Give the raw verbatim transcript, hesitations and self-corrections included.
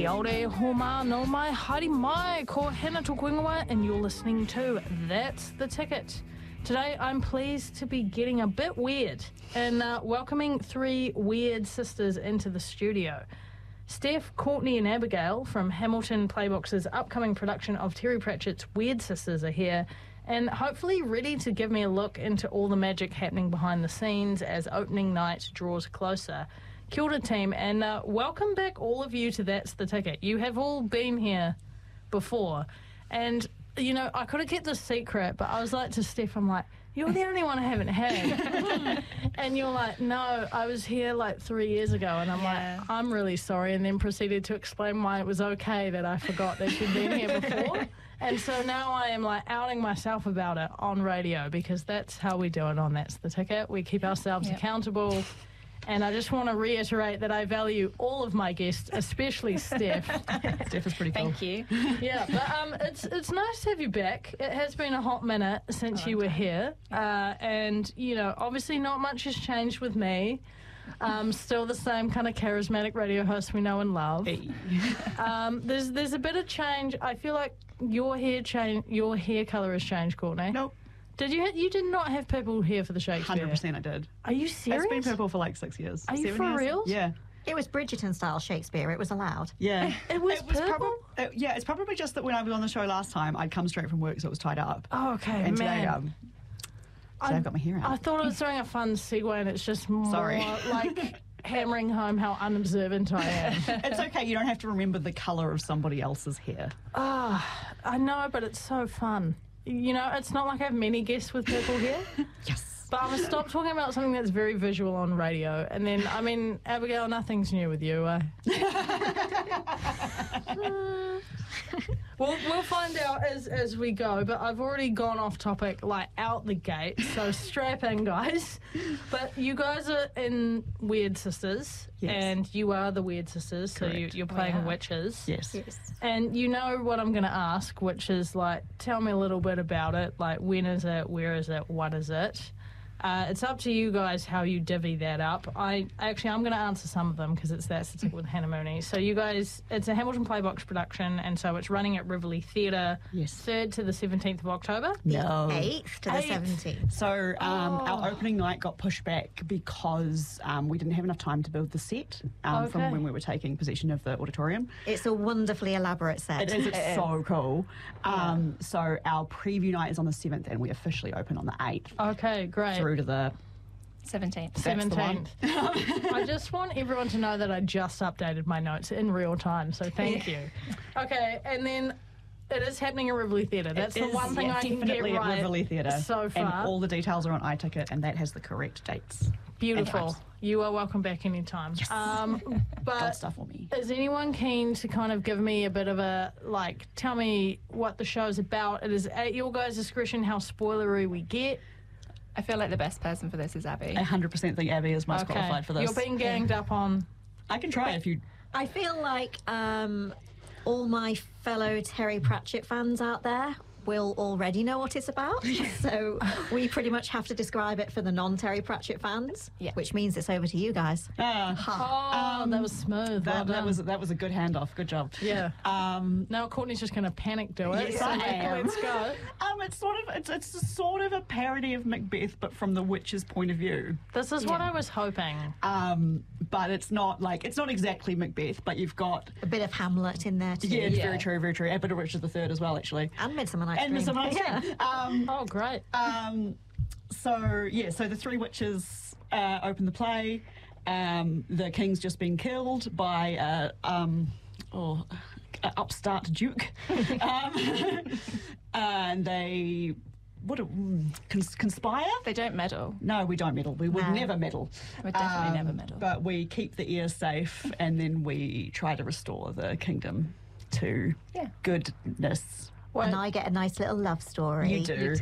Kia ora, homa no mai, haere mai, ko hena tōku ingoa, and you're listening to That's the Ticket. Today I'm pleased to be getting a bit weird and uh, welcoming three weird sisters into the studio. Steph, Courtney and Abigail from Hamilton Playbox's upcoming production of Terry Pratchett's Weird Sisters are here and hopefully ready to give me a look into all the magic happening behind the scenes as opening night draws closer. Kia ora team, and uh, welcome back all of you to That's the Ticket. You have all been here before, and you know, I could have kept this secret, but I was like to Steph, I'm like, you're the only one I haven't had. And you're like, no, I was here like three years ago. And I'm yeah. like, I'm really sorry. And then proceeded to explain why it was okay that I forgot that you'd been here before. And so now I am like outing myself about it on radio because that's how we do it on That's the Ticket. We keep ourselves yep. accountable. And I just want to reiterate that I value all of my guests, especially Steph. Steph is pretty cool. Thank you. Yeah, but um, it's it's nice to have you back. It has been a hot minute since oh, you were okay. here. Uh, and, you know, obviously not much has changed with me. Um, still the same kind of charismatic radio host we know and love. Hey. um, there's there's a bit of change. I feel like your hair change, your hair colour has changed, Courtney. Nope. Did you you did not have purple hair for the Shakespeare? one hundred percent I did. Are you serious? It's been purple for like six years. Are you seven for years? real? Yeah. It was Bridgerton-style Shakespeare. It was allowed. Yeah. It was it was purple? prob- it, yeah, it's probably just that when I was on the show last time, I'd come straight from work, so it was tied up. Oh, okay, and man. Today, um, today I've got my hair out. I thought I was doing a fun segue, and it's just more Sorry. like hammering home how unobservant I am. It's okay. You don't have to remember the colour of somebody else's hair. Ah, oh, I know, but it's so fun. You know, it's not like I have many guests with purple hair. Yes. But I'm going to stop talking about something that's very visual on radio. And then, I mean, Abigail, nothing's new with you, eh? We'll, we'll find out as, as we go, but I've already gone off topic, like, out the gate, so strap in, guys. But you guys are in Weird Sisters, yes. and you are the Weird Sisters, Correct. so you, you're playing yeah. witches. Yes. Yes. And you know what I'm going to ask, which is, like, tell me a little bit about it, like, when is it, where is it, what is it? Uh, it's up to you guys how you divvy that up. I actually, I'm going to answer some of them because it's That's the Ticket with Hannah Mooney. So you guys, it's a Hamilton Playbox production, and so it's running at Rivoli Theatre, Yes. third to the seventeenth of October. No. eighth to the Eighth. seventeenth. So um, Oh. our opening night got pushed back because um, we didn't have enough time to build the set um, Okay. from when we were taking possession of the auditorium. It's a wonderfully elaborate set. It is. It's so cool. Um, so our preview night is on the seventh, and we officially open on the eighth Okay, great. through to the seventeenth. That's the one. seventeenth. I just want everyone to know that I just updated my notes in real time, so thank you. Okay, and then it is happening at Rivoli Theatre. That's It the is one thing I can get definitely right at Rivoli Theatre so far. and all the details are on iTicket, and that has the correct dates. Beautiful. and times. You are welcome back anytime. Yes. Um, Got but stuff for me. is anyone keen to kind of give me a bit of a, like, tell me what the show's about? It is at your guys' discretion how spoilery we get. I feel like the best person for this is Abby. I one hundred percent think Abby is most qualified for this. You're being ganged up on. I can try if you... I feel like um, all my fellow Terry Pratchett fans out there will already know what it's about. So we pretty much have to describe it for the non-Terry Pratchett fans, Yeah. which means it's over to you guys. Ah, Oh, that was smooth. Well that, that done. was that was a good handoff. Good job. Yeah. Um, Now Courtney's just going to panic do it. Yes, so I am. let's go. um, it's sort of it's it's sort of a parody of Macbeth, but from the witch's point of view. This is what Yeah. I was hoping. Um, but it's not like it's not exactly Macbeth, but you've got A bit of Hamlet in there too. yeah, it's Yeah. very true, very true. And a bit of Richard the Third as well, actually. And Midsummer Night's And Dream. Midsummer Night's Yeah. Dream. Um, Oh, great. Um, so yeah, so the three witches uh, open the play. Um, the king's just been killed by uh, um, oh, a upstart duke, um, and they what a, mm, cons- conspire. They don't meddle. No, we don't meddle. We would No. never meddle. We definitely Um, never meddle. But we keep the ear safe, and then we try to restore the kingdom to Yeah. goodness. Wait, And I get a nice little love story. You do.